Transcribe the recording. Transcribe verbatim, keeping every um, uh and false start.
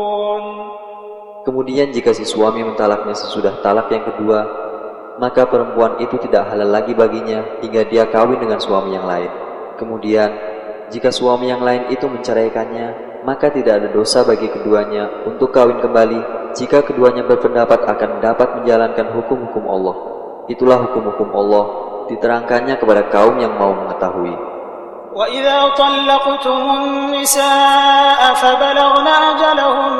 Kemudian jika si suami mentalaknya sesudah talak yang kedua, maka perempuan itu tidak halal lagi baginya hingga dia kawin dengan suami yang lain. Kemudian, jika suami yang lain itu menceraikannya, maka tidak ada dosa bagi keduanya untuk kawin kembali jika keduanya berpendapat akan dapat menjalankan hukum-hukum Allah. Itulah hukum-hukum Allah, diterangkannya kepada kaum yang mau mengetahui. وَإِذَا طَلَّقْتُمُ النِّسَاءَ فَبَلَغْنَ أَجَلَهُنَّ